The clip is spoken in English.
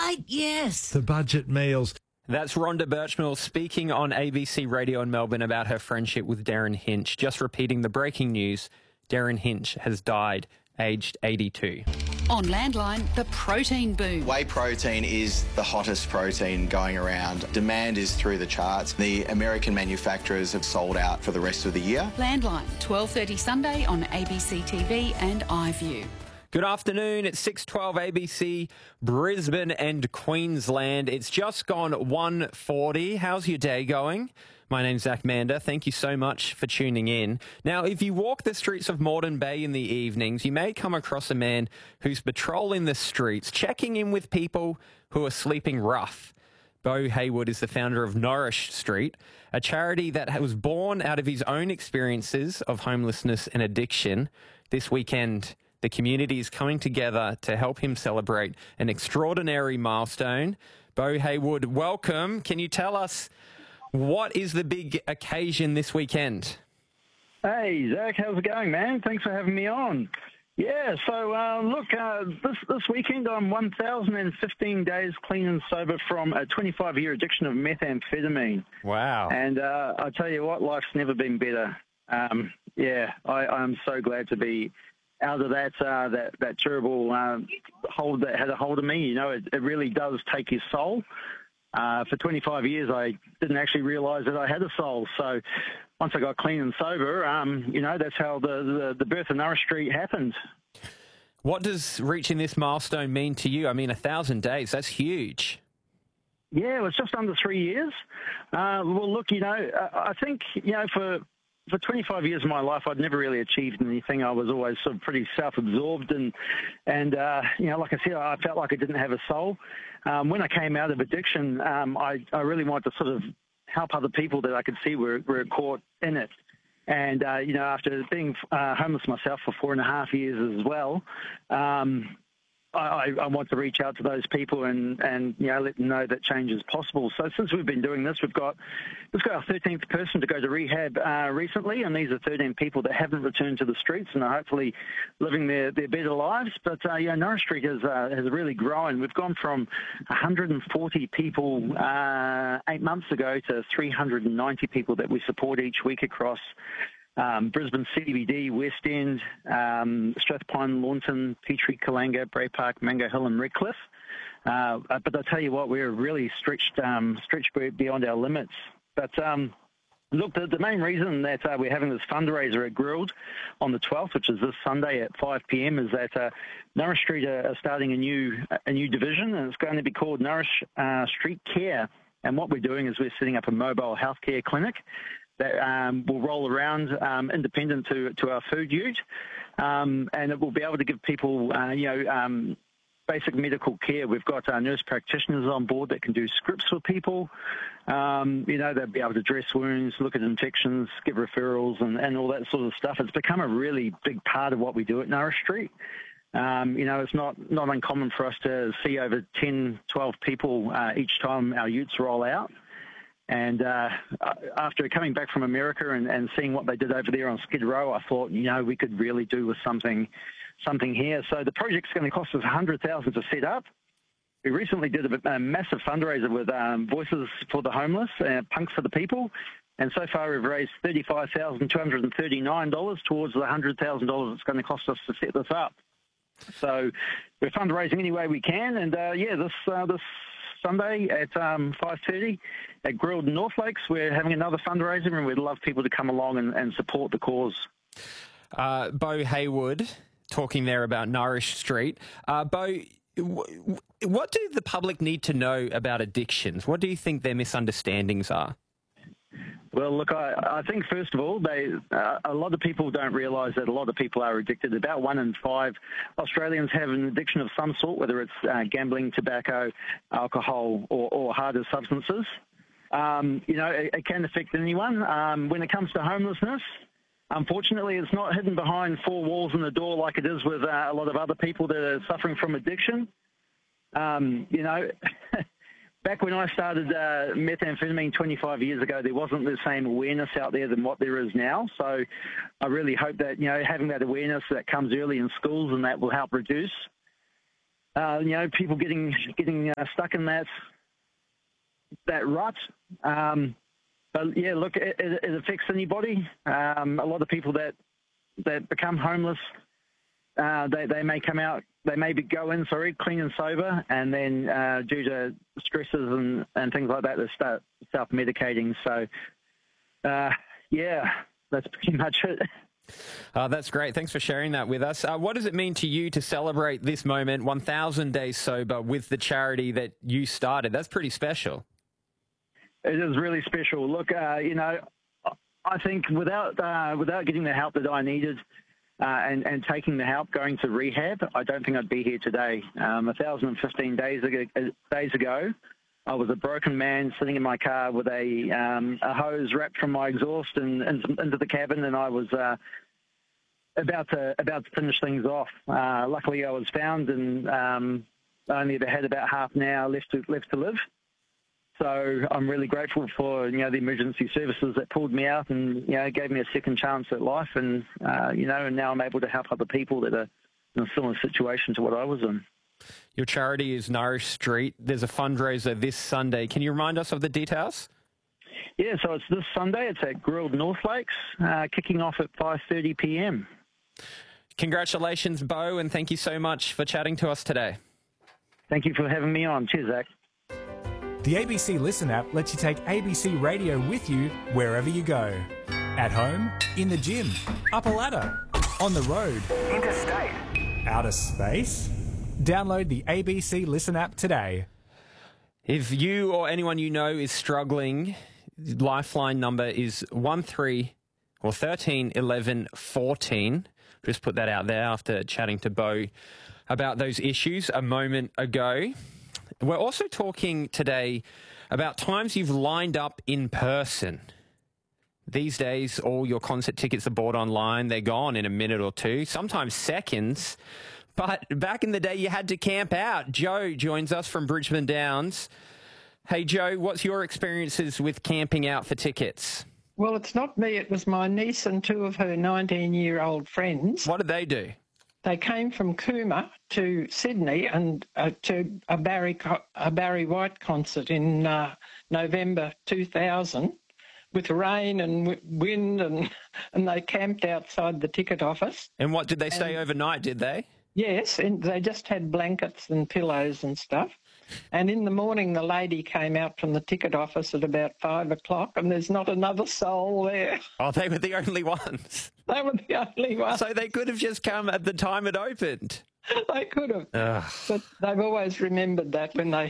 right, yes. The budget meals. That's Rhonda Birchmill speaking on ABC Radio in Melbourne about her friendship with Darren Hinch. Just repeating the breaking news, Darren Hinch has died, aged 82. On Landline, the protein boom. Whey protein is the hottest protein going around. Demand is through the charts. The American manufacturers have sold out for the rest of the year. Landline, 12:30 Sunday on ABC TV and iView. Good afternoon. It's 6:12 ABC, Brisbane and Queensland. It's just gone 1:40. How's your day going? My name's Zach Mander. Thank you so much for tuning in. Now, if you walk the streets of Moreton Bay in the evenings, you may come across a man who's patrolling the streets, checking in with people who are sleeping rough. Beau Haywood is the founder of Nourish Street, a charity that was born out of his own experiences of homelessness and addiction. This weekend, the community is coming together to help him celebrate an extraordinary milestone. Beau Haywood, welcome. Can you tell us what is the big occasion this weekend? Hey, Zach, how's it going, man? Thanks for having me on. Yeah, so look, this weekend I'm 1,015 days clean and sober from a 25-year addiction of methamphetamine. Wow. And I tell you what, life's never been better. I'm so glad to be out of that terrible hold that had a hold of me. You know, it really does take your soul. For 25 years, I didn't actually realise that I had a soul. So once I got clean and sober, that's how the birth of Nourish Street happened. What does reaching this milestone mean to you? I mean, 1,000 days, that's huge. Yeah, it was just under 3 years. Well, look, I think, for 25 years of my life, I'd never really achieved anything. I was always sort of pretty self-absorbed and like I said, I felt like I didn't have a soul. When I came out of addiction, I really wanted to sort of help other people that I could see were caught in it. And, after being homeless myself for 4.5 years as well, I want to reach out to those people and let them know that change is possible. So since we've been doing this, we've got our 13th person to go to rehab recently, and these are 13 people that haven't returned to the streets and are hopefully living their better lives. But Nourish Street has really grown. We've gone from 140 people 8 months ago to 390 people that we support each week across Brisbane CBD, West End, Strathpine, Launton, Petrie, Kalanga, Bray Park, Mango Hill and Redcliffe. But I'll tell you what, we're really stretched beyond our limits. But look, the main reason that we're having this fundraiser at Grilled on the 12th, which is this Sunday at 5 p.m, is that Nourish Street are starting a new division, and it's going to be called Nourish Street Care. And what we're doing is we're setting up a mobile healthcare clinic that will roll around independent to our food ute, and it will be able to give people, basic medical care. We've got nurse practitioners on board that can do scripts for people. They'll be able to dress wounds, look at infections, give referrals, and all that sort of stuff. It's become a really big part of what we do at Nourish Street. It's not uncommon for us to see over 10, 12 people each time our utes roll out. And after coming back from America and seeing what they did over there on Skid Row, I thought, we could really do with something here. So the project's going to cost us $100,000 to set up. We recently did a massive fundraiser with Voices for the Homeless, Punks for the People, and so far we've raised $35,239 towards the $100,000 it's going to cost us to set this up. So we're fundraising any way we can, and this Sunday at 5:30 at Grilled North Lakes, we're having another fundraiser, and we'd love people to come along and support the cause. Beau Haywood, talking there about Nourish Street. Beau, what do the public need to know about addictions? What do you think their misunderstandings are? Well, look, I think, first of all, a lot of people don't realise that a lot of people are addicted. About 1 in 5 Australians have an addiction of some sort, whether it's gambling, tobacco, alcohol, or harder substances. It can affect anyone. When it comes to homelessness, unfortunately, it's not hidden behind 4 walls and a door like it is with a lot of other people that are suffering from addiction. Back when I started methamphetamine 25 years ago, there wasn't the same awareness out there than what there is now. So I really hope that, having that awareness that comes early in schools and that will help reduce. people getting stuck in that rut. But yeah, look, it affects anybody. A lot of people that become homeless, they may come out, go in, clean and sober, and then due to stresses and things like that, they start self-medicating. So, yeah, that's pretty much it. That's great. Thanks for sharing that with us. What does it mean to you to celebrate this moment, 1,000 days sober, with the charity that you started? That's pretty special. It is really special. Look, I think without getting the help that I needed and taking the help, going to rehab, I don't think I'd be here today. 1,015 days ago, I was a broken man sitting in my car with a hose wrapped from my exhaust and into the cabin, and I was about to finish things off. Luckily, I was found, and I only had about half an hour left to live. So I'm really grateful for the emergency services that pulled me out and gave me a second chance at life, and and now I'm able to help other people that are in a similar situation to what I was in. Your charity is Nourish Street. There's a fundraiser this Sunday. Can you remind us of the details? Yeah, so it's this Sunday. It's at Grilled North Lakes, kicking off at 5:30 p.m. Congratulations, Bo, and thank you so much for chatting to us today. Thank you for having me on. Cheers, Zach. The ABC Listen app lets you take ABC Radio with you wherever you go. At home, in the gym, up a ladder, on the road, interstate, outer space. Download the ABC Listen app today. If you or anyone you know is struggling, Lifeline number is 13 11 14. Just put that out there after chatting to Bo about those issues a moment ago. We're also talking today about times you've lined up in person. These days, all your concert tickets are bought online. They're gone in a minute or two, sometimes seconds. But back in the day, you had to camp out. Joe joins us from Bridgeman Downs. Hey, Joe, what's your experiences with camping out for tickets? Well, it's not me. It was my niece and two of her 19-year-old friends. What did they do? They came from Cooma to Sydney and to a Barry White concert in November 2000 with rain and wind, and they camped outside the ticket office. And what, did they stay overnight, did they? Yes, and they just had blankets and pillows and stuff. And in the morning, the lady came out from the ticket office at about 5 o'clock, and there's not another soul there. Oh, they were the only ones. They were the only ones. So they could have just come at the time it opened. They could have. Ugh. But they've always remembered that when they